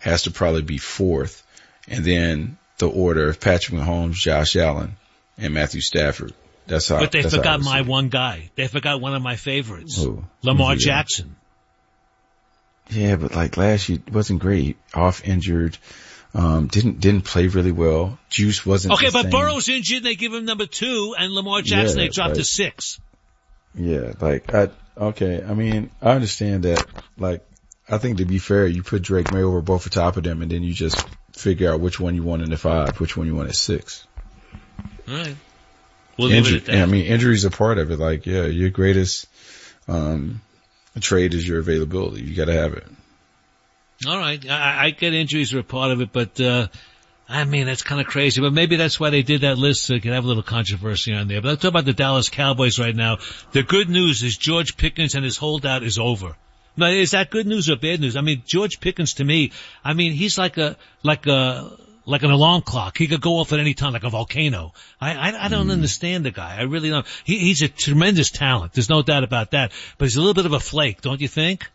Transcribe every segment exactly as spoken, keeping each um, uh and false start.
has to probably be fourth, and then the order of Patrick Mahomes, Josh Allen, and Matthew Stafford. That's how. But they that's forgot how my one guy. They forgot one of my favorites, Who? Lamar Who's Jackson. Yeah, but like last year wasn't great. Off injured, um, didn't didn't play really well. Juice wasn't Okay, but same. Burrow's injured. They give him number two, and Lamar Jackson Yeah, they dropped like, to six. Yeah, like I okay. I mean, I understand that. Like, I think to be fair, you put Drake May over both the top of them, and then you just figure out which one you want in the five, which one you want at six. All right. We'll leave Injury, it at that. I mean, injury's a part of it. Like, yeah, your greatest um, trade is your availability. You got to have it. All right. I, I get injuries are a part of it, but, uh, I mean, that's kind of crazy. But maybe that's why they did that list, so they could have a little controversy on there. But let's talk about the Dallas Cowboys right now. The good news is George Pickens and his holdout is over. Now, is that good news or bad news? I mean, George Pickens to me, I mean, he's like a, like a, like an alarm clock. He could go off at any time, like a volcano. I, I, I don't mm. understand the guy. I really don't. He, he's a tremendous talent. There's no doubt about that. But he's a little bit of a flake, don't you think?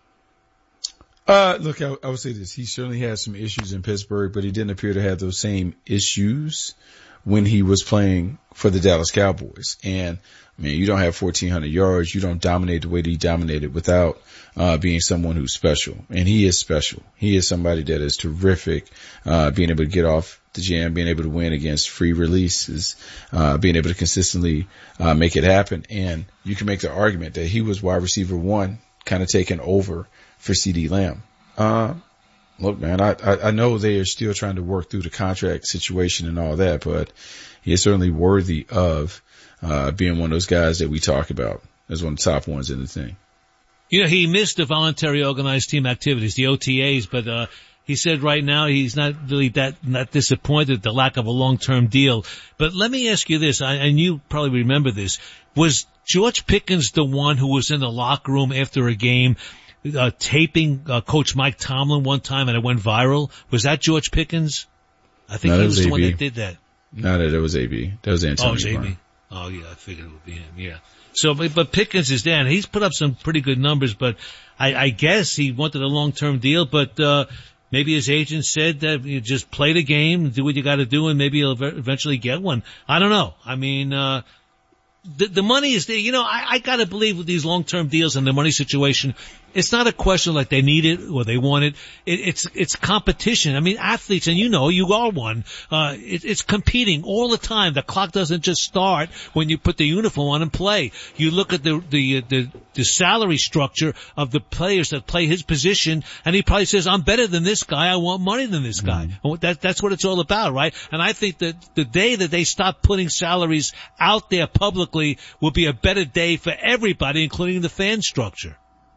Uh, look, I, I would say this. He certainly had some issues in Pittsburgh, but he didn't appear to have those same issues when he was playing for the Dallas Cowboys. And, I mean, you don't have fourteen hundred yards. You don't dominate the way that he dominated without uh being someone who's special. And he is special. He is somebody that is terrific, uh being able to get off the jam, being able to win against free releases, uh being able to consistently uh make it happen. And you can make the argument that he was wide receiver one, kind of taking over for CeeDee Lamb. Uh, look, man, I, I, I know they are still trying to work through the contract situation and all that, but he is certainly worthy of, uh, being one of those guys that we talk about as one of the top ones in the thing. You know, he missed the voluntary organized team activities, the O T As, but, uh, he said right now he's not really that, not disappointed at the lack of a long-term deal. But let me ask you this, I, and you probably remember this. Was George Pickens the one who was in the locker room after a game, Uh, taping uh, Coach Mike Tomlin one time and it went viral? Was that George Pickens? I think no, he was, was the A B. one that did that. No, that was A B. That was Antonio. Oh, it was A B. Oh, yeah, I figured it would be him, yeah. So, but, but Pickens is there, and he's put up some pretty good numbers, but I, I guess he wanted a long-term deal, but uh maybe his agent said that you just play the game, do what you got to do, and maybe he'll eventually get one. I don't know. I mean, uh The, the money is there. You know, I, I gotta believe with these long-term deals and the money situation, it's not a question like they need it or they want it. it it's, it's competition. I mean, athletes, and you know, you are one, uh, it, it's competing all the time. The clock doesn't just start when you put the uniform on and play. You look at the, the, the, the salary structure of the players that play his position, and he probably says, I'm better than this guy. I want money than this guy. Mm. That, that's what it's all about, right? And I think that the day that they stop putting salaries out there publicly will be a better day for everybody, including the fan structure.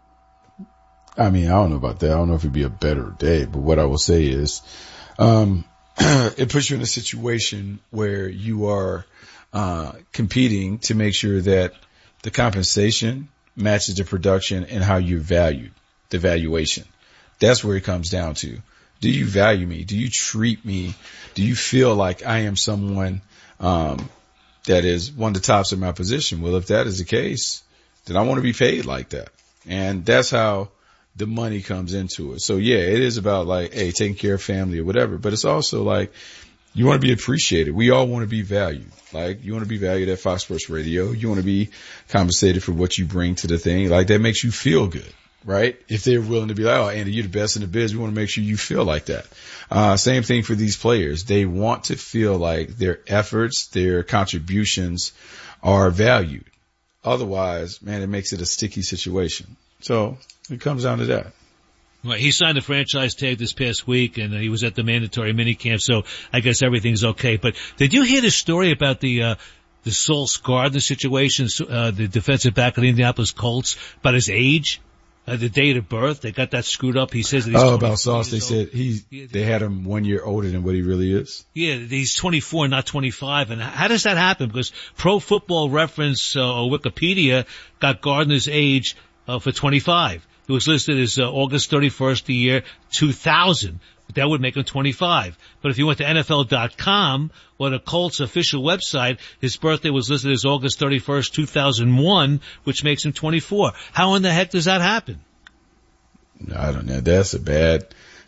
I mean, I don't know about that. I don't know if it'd be a better day, but what I will say is, um, it puts you in a situation where you are, uh, competing to make sure that the compensation matches the production and how you're valued, the valuation. That's where it comes down to. Do you value me? Do you treat me? Do you feel like I am someone, um, that is one of the tops of my position? Well, if that is the case, then I want to be paid like that. And that's how the money comes into it. So yeah, it is about like, hey, taking care of family or whatever, but it's also like, you want to be appreciated. We all want to be valued. Like, you want to be valued at Fox Sports Radio. You want to be compensated for what you bring to the thing. Like, that makes you feel good, right? If they're willing to be like, oh, Andy, you're the best in the biz, we want to make sure you feel like that. Uh, same thing for these players. They want to feel like their efforts, their contributions are valued. Otherwise, man, it makes it a sticky situation. So it comes down to that. Right. He signed a franchise tag this past week, and he was at the mandatory minicamp, so I guess everything's okay. But did you hear the story about the, uh, the Sauce Gardner situation, uh, the defensive back of the Indianapolis Colts, about his age? Uh, the date of birth, they got that screwed up. He says that he's oh, about Sauce. They old. said he, yeah, they had him one year older than what he really is. Yeah, he's twenty-four, not twenty-five. And how does that happen? Because Pro Football Reference uh, or Wikipedia got Gardner's age uh, for twenty-five. It was listed as uh, August thirty-first, the year two thousand. That would make him twenty-five. But if you went to N F L dot com or the Colts official website, his birthday was listed as August thirty-first, two thousand one, which makes him twenty-four. How in the heck does that happen? I don't know. That's a bad,